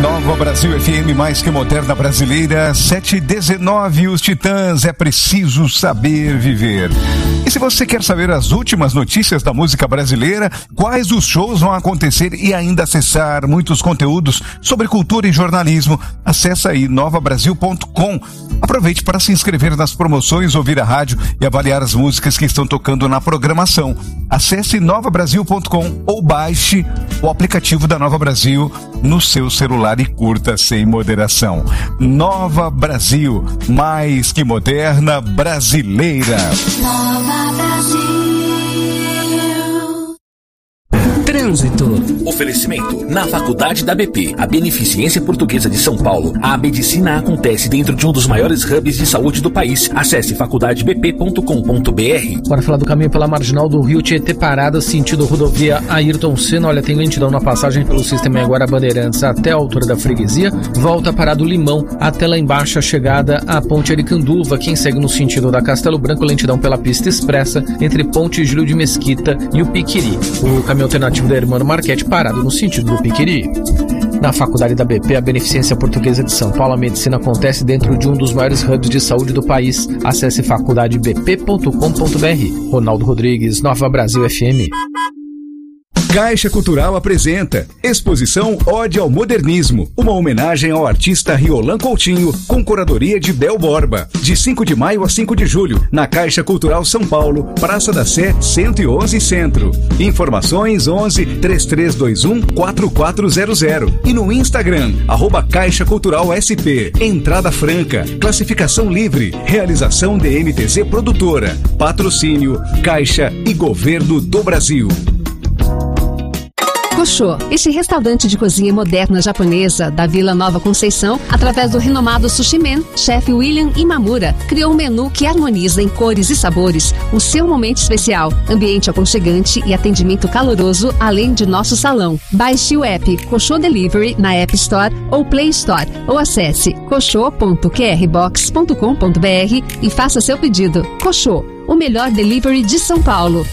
Nova Brasil FM, mais que moderna brasileira, 7h19, os Titãs, é preciso saber viver. E se você quer saber as últimas notícias da música brasileira, quais os shows vão acontecer e ainda acessar muitos conteúdos sobre cultura e jornalismo, acessa aí novabrasil.com. Aproveite para se inscrever nas promoções, ouvir a rádio e avaliar as músicas que estão tocando na programação. Acesse novabrasil.com ou baixe o aplicativo da Nova Brasil no seu celular e curta sem moderação. Nova Brasil, mais que moderna brasileira. Nova Brasil. Trânsito. Oferecimento. Na Faculdade da BP, a Beneficência Portuguesa de São Paulo, a medicina acontece dentro de um dos maiores hubs de saúde do país. Acesse faculdadebp.com.br. Bora falar do caminho pela marginal do Rio Tietê parada, sentido rodovia Ayrton Senna. Olha, tem lentidão na passagem pelo sistema Anhanguera Bandeirantes até a altura da freguesia. Volta para do Limão até lá embaixo a chegada à Ponte Aricanduva. Quem segue no sentido da Castelo Branco, lentidão pela pista expressa entre Ponte Júlio de Mesquita e o Piquiri. O caminho alternativo da Hermano Marquete parado no sentido do Piquiri. Na Faculdade da BP, a Beneficência Portuguesa de São Paulo, a medicina acontece dentro de um dos maiores hubs de saúde do país. Acesse faculdadebp.com.br. Ronaldo Rodrigues, Nova Brasil FM. Caixa Cultural apresenta Exposição Ode ao Modernismo, uma homenagem ao artista Riolan Coutinho, com curadoria de Bel Borba, de 5 de maio a 5 de julho, na Caixa Cultural São Paulo, Praça da Sé 111 Centro. Informações 11 3321 4400 e no Instagram, @Caixa Cultural SP. Entrada franca, classificação livre, realização DMTZ Produtora, patrocínio Caixa e Governo do Brasil. Koshô, este restaurante de cozinha moderna japonesa da Vila Nova Conceição, através do renomado Sushi Man, chefe William Imamura, criou um menu que harmoniza em cores e sabores o seu momento especial, ambiente aconchegante e atendimento caloroso, além de nosso salão. Baixe o app Koshô Delivery na App Store ou Play Store, ou acesse koshô.qrbox.com.br e faça seu pedido. Koshô, o melhor delivery de São Paulo,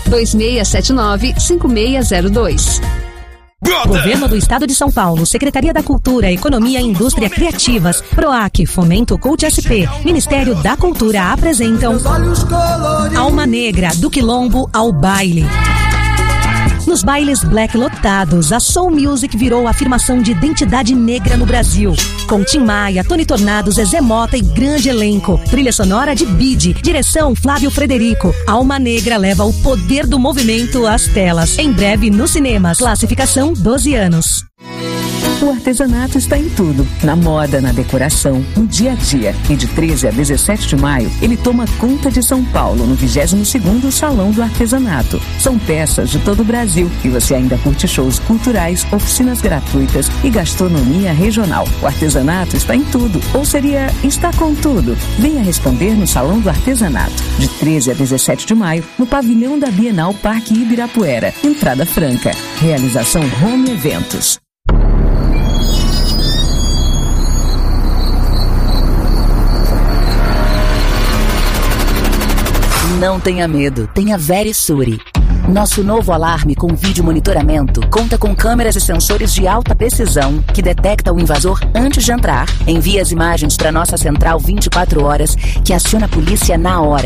2679-5602. Governo do Estado de São Paulo, Secretaria da Cultura, Economia e Indústria Criativas, PROAC, Fomento Cult SP, Ministério da Cultura apresentam Alma Negra, do Quilombo ao Baile. Nos bailes black lotados, a Soul Music virou a afirmação de identidade negra no Brasil. Com Tim Maia, Tony Tornado, Zezé Mota e grande elenco. Trilha sonora de Bide, direção Flávio Frederico. Alma Negra leva o poder do movimento às telas. Em breve nos cinemas. Classificação 12 anos. O artesanato está em tudo, na moda, na decoração, no dia a dia. E de 13 a 17 de maio, ele toma conta de São Paulo, no 22º Salão do Artesanato. São peças de todo o Brasil e você ainda curte shows culturais, oficinas gratuitas e gastronomia regional. O artesanato está em tudo, ou seria está com tudo. Venha responder no Salão do Artesanato, de 13 a 17 de maio, no pavilhão da Bienal Parque Ibirapuera. Entrada franca. Realização Home Eventos. Não tenha medo, tenha Verisure. Nosso novo alarme com vídeo monitoramento conta com câmeras e sensores de alta precisão que detecta o invasor antes de entrar, envia as imagens para nossa central 24 horas, que aciona a polícia na hora.